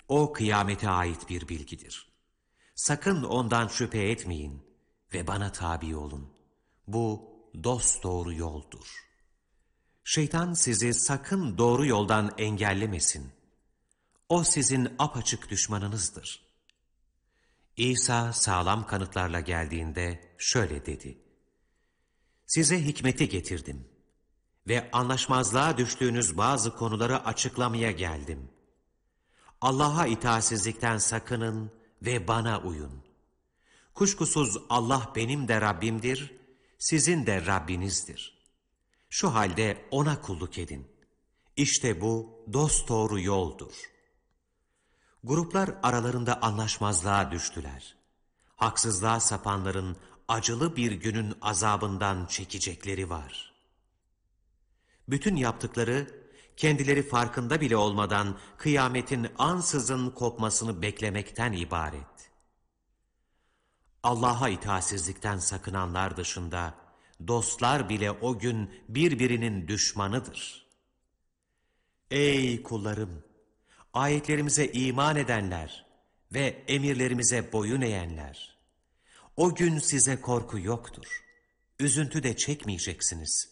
O kıyamete ait bir bilgidir. Sakın ondan şüphe etmeyin ve bana tabi olun. Bu dosdoğru yoldur. Şeytan sizi sakın doğru yoldan engellemesin. O sizin apaçık düşmanınızdır. İsa sağlam kanıtlarla geldiğinde şöyle dedi: Size hikmeti getirdim ve anlaşmazlığa düştüğünüz bazı konuları açıklamaya geldim. Allah'a itaatsizlikten sakının ve bana uyun. Kuşkusuz Allah benim de Rabbimdir, sizin de Rabbinizdir. Şu halde ona kulluk edin. İşte bu dosdoğru yoldur. Gruplar aralarında anlaşmazlığa düştüler. Haksızlığa sapanların acılı bir günün azabından çekecekleri var. Bütün yaptıkları, kendileri farkında bile olmadan kıyametin ansızın kopmasını beklemekten ibaret. Allah'a itaatsizlikten sakınanlar dışında, dostlar bile o gün birbirinin düşmanıdır. Ey kullarım! Ayetlerimize iman edenler ve emirlerimize boyun eğenler! O gün size korku yoktur. Üzüntü de çekmeyeceksiniz.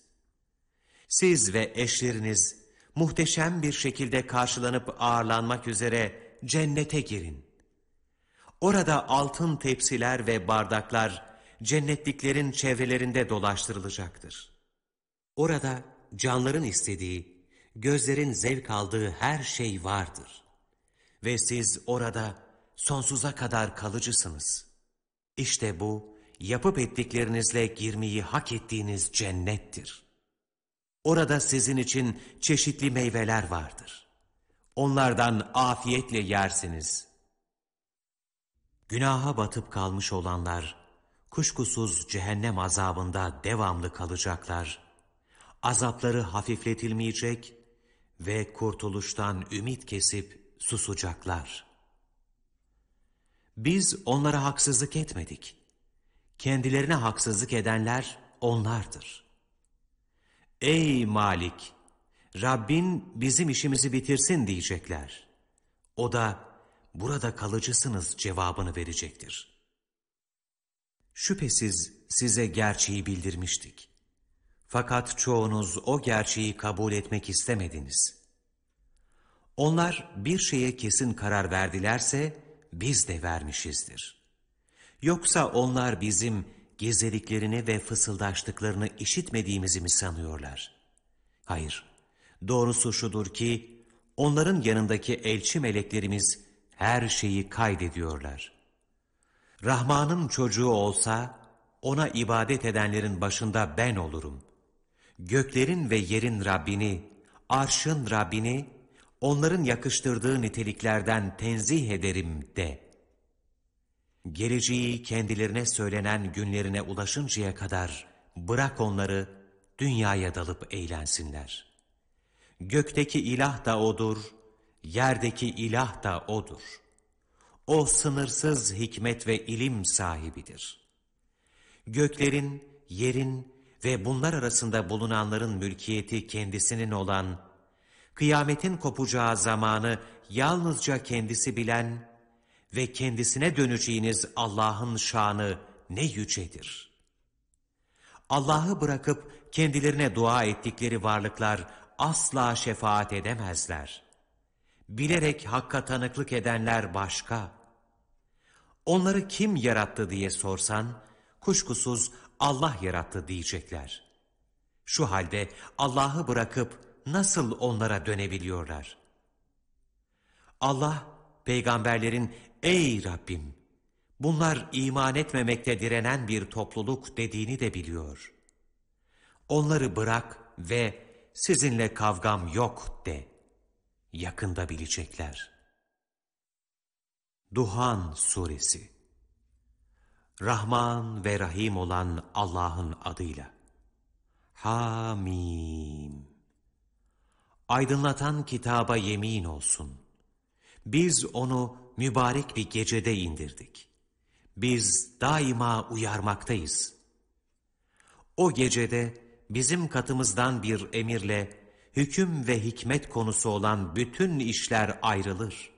Siz ve eşleriniz muhteşem bir şekilde karşılanıp ağırlanmak üzere cennete girin. Orada altın tepsiler ve bardaklar cennetliklerin çevrelerinde dolaştırılacaktır. Orada canların istediği, gözlerin zevk aldığı her şey vardır. Ve siz orada sonsuza kadar kalıcısınız. İşte bu, yapıp ettiklerinizle girmeyi hak ettiğiniz cennettir. Orada sizin için çeşitli meyveler vardır. Onlardan afiyetle yersiniz. Günaha batıp kalmış olanlar, kuşkusuz cehennem azabında devamlı kalacaklar. Azapları hafifletilmeyecek ve kurtuluştan ümit kesip susacaklar. Biz onlara haksızlık etmedik. Kendilerine haksızlık edenler onlardır. Ey Malik! Rabbin bizim işimizi bitirsin diyecekler. O da burada kalıcısınız cevabını verecektir. Şüphesiz size gerçeği bildirmiştik. Fakat çoğunuz o gerçeği kabul etmek istemediniz. Onlar bir şeye kesin karar verdilerse biz de vermişizdir. Yoksa onlar bizim gezeliklerini ve fısıldaştıklarını işitmediğimizi mi sanıyorlar? Hayır, doğrusu şudur ki onların yanındaki elçi meleklerimiz her şeyi kaydediyorlar. Rahman'ın çocuğu olsa ona ibadet edenlerin başında ben olurum. Göklerin ve yerin Rabbini, arşın Rabbini, onların yakıştırdığı niteliklerden tenzih ederim de. Geleceği kendilerine söylenen günlerine ulaşıncaya kadar bırak onları dünyaya dalıp eğlensinler. Gökteki ilah da O'dur, yerdeki ilah da O'dur. O sınırsız hikmet ve ilim sahibidir. Göklerin, yerin ve bunlar arasında bulunanların mülkiyeti kendisinin olan, kıyametin kopacağı zamanı yalnızca kendisi bilen ve kendisine döneceğiniz Allah'ın şanı ne yücedir. Allah'ı bırakıp kendilerine dua ettikleri varlıklar asla şefaat edemezler. Bilerek hakka tanıklık edenler başka. Onları kim yarattı diye sorsan, kuşkusuz Allah yarattı diyecekler. Şu halde Allah'ı bırakıp nasıl onlara dönebiliyorlar? Allah, peygamberlerin ey Rabbim, bunlar iman etmemekte direnen bir topluluk dediğini de biliyor. Onları bırak ve sizinle kavgam yok de. Yakında bilecekler. Duhan Suresi. Rahman ve Rahim olan Allah'ın adıyla. Hamim. Aydınlatan kitaba yemin olsun. Biz onu mübarek bir gecede indirdik. Biz daima uyarmaktayız. O gecede bizim katımızdan bir emirle hüküm ve hikmet konusu olan bütün işler ayrılır.